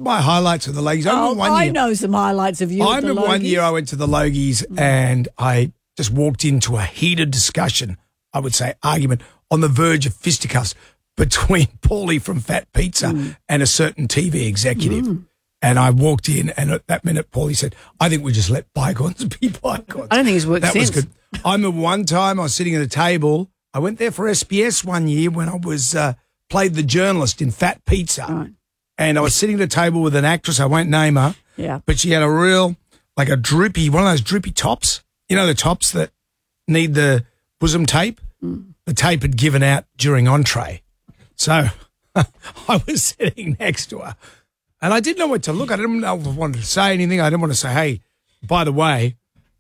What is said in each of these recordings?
my highlights of the Logies. I know some highlights of you. I remember one year I went to the Logies and I just walked into a heated discussion, I would say argument, on the verge of fisticuffs between Paulie from Fat Pizza and a certain TV executive. And I walked in, and at that minute, Paulie said, I think we just let bygones be bygones. I don't think it's worked since. That was good. I remember one time I was sitting at a table. I went there for SBS one year when I was played the journalist in Fat Pizza. Right. And I was sitting at a table with an actress, I won't name her, but she had a real, like a drippy, one of those drippy tops. You know the tops that need the bosom tape? The tape had given out during entree. So I was sitting next to her. And I didn't know what to look. I didn't know if I wanted to say anything. I didn't want to say, hey, by the way,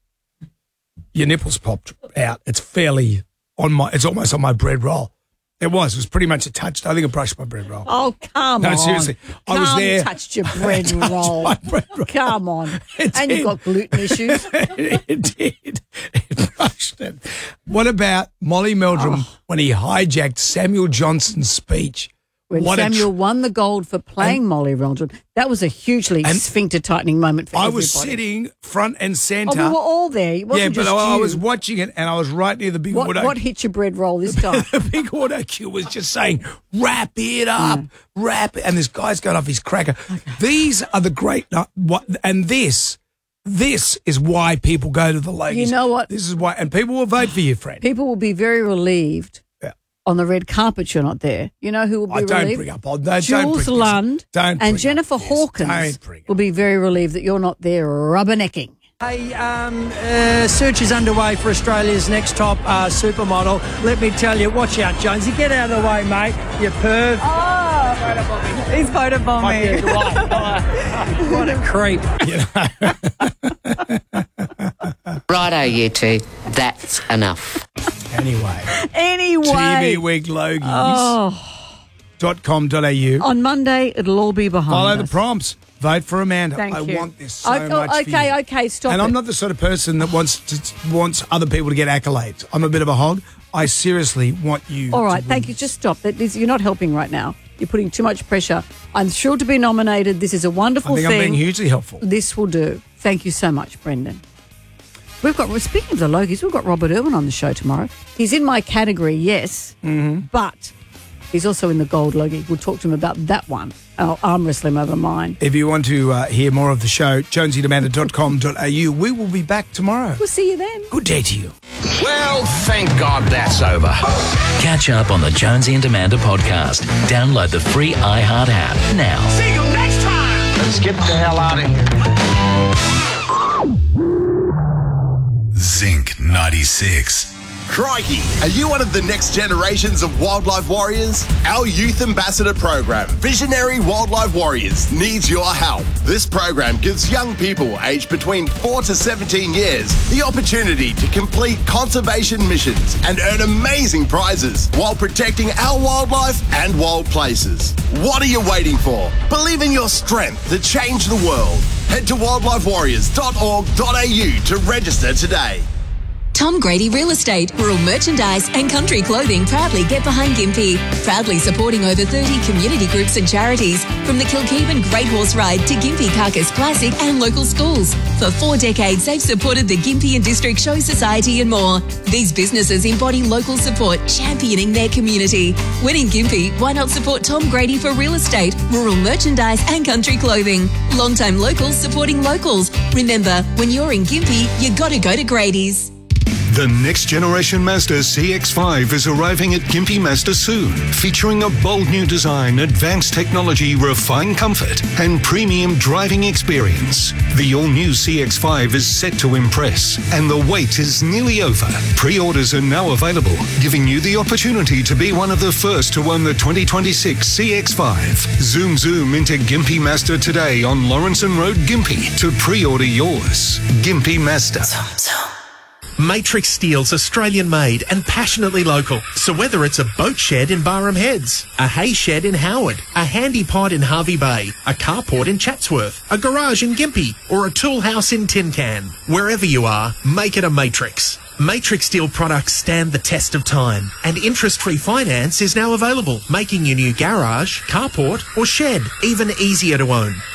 your nipples popped out. It's fairly it's almost on my bread roll. It was pretty much a touch. I think I brushed my bread roll. Oh, come on. No, seriously. I was there. Touched your bread roll. My bread roll. Come on. And you've got gluten issues. It did. It brushed it. What about Molly Meldrum when he hijacked Samuel Johnson's speech? When Samuel won the gold for playing Molly Meldrum, that was a hugely sphincter-tightening moment for everybody. I was sitting front and centre. Oh, we were all there. It wasn't just I you. was watching it, and I was right near the big auto. What hit your bread roll this time? The big auto cue was just saying, wrap it up, wrap it. And this guy's going off his cracker. Okay. These are the great, and this is why people go to the Logies. You know what? This is why, and people will vote for you, Fred. People will be very relieved. On the red carpet, you're not there. You know who will be relieved? Don't bring up. Jules Lund and Jennifer Hawkins will be very relieved that you're not there rubbernecking. Hey, search is underway for Australia's next top supermodel. Let me tell you, watch out, Jonesy. Get out of the way, mate. You perv. Oh, he's voted for me. What a creep. Righto, you two. That's enough. Anyway. TV Week Logies.com.au. On Monday, it'll all be behind Follow us. the prompts. Vote for Amanda. Thank you. I want this so much for you. Okay, stop And I'm not the sort of person that wants other people to get accolades. I'm a bit of a hog. I seriously want you All right, thank you. Just stop. You're not helping right now. You're putting too much pressure. I'm thrilled to be nominated. This is a wonderful thing. I'm being hugely helpful. This will do. Thank you so much, Brendan. Speaking of the Logies, we've got Robert Irwin on the show tomorrow. He's in my category, yes, but he's also in the Gold Logie. We'll talk to him about that one. I'll arm wrestle him over mine. If you want to hear more of the show, jonesyandamanda.com.au. We will be back tomorrow. We'll see you then. Good day to you. Well, thank God that's over. Catch up on the Jonesy and Amanda podcast. Download the free iHeart app now. See you next time. Let's get the hell out of here. Zinc 96. Crikey, are you one of the next generations of wildlife warriors? Our youth ambassador program, Visionary Wildlife Warriors, needs your help. This program gives young people aged between 4 to 17 years the opportunity to complete conservation missions and earn amazing prizes while protecting our wildlife and wild places. What are you waiting for? Believe in your strength to change the world. Head to wildlifewarriors.org.au to register today. Tom Grady Real Estate, rural merchandise and country clothing proudly get behind Gympie. Proudly supporting over 30 community groups and charities, from the Kilkeevan Great Horse Ride to Gympie Carcass Classic and local schools. For 4 decades, they've supported the Gympie and District Show Society and more. These businesses embody local support, championing their community. When in Gympie, why not support Tom Grady for real estate, rural merchandise and country clothing? Long-time locals supporting locals. Remember, when you're in Gympie, you got to go to Grady's. The next generation Mazda CX-5 is arriving at Gympie Mazda soon, featuring a bold new design, advanced technology, refined comfort, and premium driving experience. The all-new CX-5 is set to impress, and the wait is nearly over. Pre-orders are now available, giving you the opportunity to be one of the first to own the 2026 CX-5. Zoom into Gympie Mazda today on Lawrenson Road, Gympie, to pre-order yours. Gympie Mazda. Matrix Steel's Australian-made and passionately local. So whether it's a boat shed in Barham Heads, a hay shed in Howard, a handy pod in Harvey Bay, a carport in Chatsworth, a garage in Gympie, or a tool house in Tin Can, wherever you are, make it a Matrix. Matrix Steel products stand the test of time, and interest-free finance is now available, making your new garage, carport, or shed even easier to own.